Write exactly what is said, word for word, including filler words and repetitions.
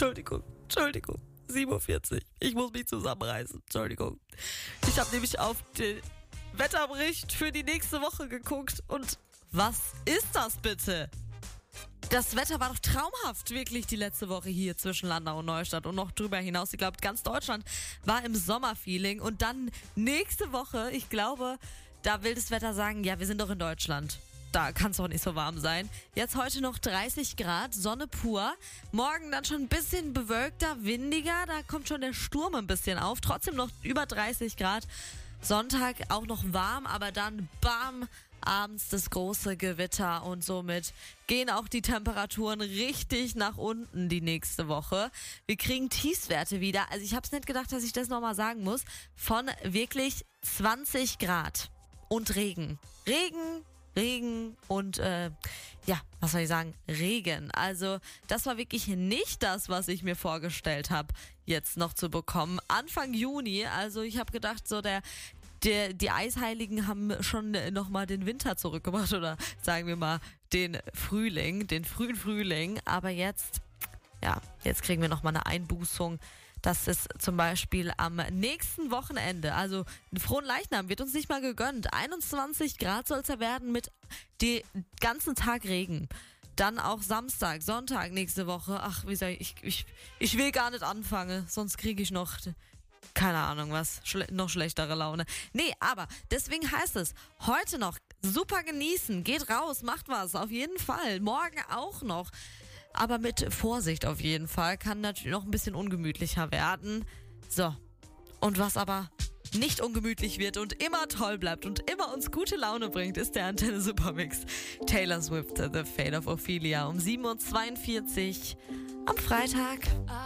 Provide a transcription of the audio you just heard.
Entschuldigung, Entschuldigung. sieben Uhr vierzig. Ich muss mich zusammenreißen. Entschuldigung. Ich habe nämlich auf den Wetterbericht für die nächste Woche geguckt. Und was ist das bitte? Das Wetter war doch traumhaft, wirklich, die letzte Woche hier zwischen Landau und Neustadt und noch drüber hinaus. Ich glaube, ganz Deutschland war im Sommerfeeling. Und dann nächste Woche, ich glaube, da will das Wetter sagen, ja, wir sind doch in Deutschland. Da kann es doch nicht so warm sein. Jetzt heute noch dreißig Grad, Sonne pur. Morgen dann schon ein bisschen bewölkter, windiger. Da kommt schon der Sturm ein bisschen auf. Trotzdem noch über dreißig Grad. Sonntag auch noch warm, aber dann bam, abends das große Gewitter. Und somit gehen auch die Temperaturen richtig nach unten die nächste Woche. Wir kriegen Tiefstwerte wieder. Also ich habe es nicht gedacht, dass ich das nochmal sagen muss. Von wirklich zwanzig Grad und Regen. Regen. Regen und, äh, ja, was soll ich sagen, Regen. Also das war wirklich nicht das, was ich mir vorgestellt habe, jetzt noch zu bekommen. Anfang Juni, also ich habe gedacht, so der, der, die Eisheiligen haben schon nochmal den Winter zurückgebracht oder sagen wir mal den Frühling, den frühen Frühling. Aber jetzt, ja, jetzt kriegen wir nochmal eine Einbußung. Das ist zum Beispiel am nächsten Wochenende, also frohen Leichnam wird uns nicht mal gegönnt. einundzwanzig Grad soll es ja werden mit den ganzen Tag Regen. Dann auch Samstag, Sonntag nächste Woche. Ach, wie sag ich, ich, ich, ich will gar nicht anfangen, sonst kriege ich noch, keine Ahnung was, schle- noch schlechtere Laune. Nee, aber deswegen heißt es, heute noch super genießen, geht raus, macht was, auf jeden Fall. Morgen auch noch. Aber mit Vorsicht auf jeden Fall. Kann natürlich noch ein bisschen ungemütlicher werden. So. Und was aber nicht ungemütlich wird und immer toll bleibt und immer uns gute Laune bringt, ist der Antenne Supermix. Taylor Swift, The Fate of Ophelia um sieben Uhr zweiundvierzig am Freitag.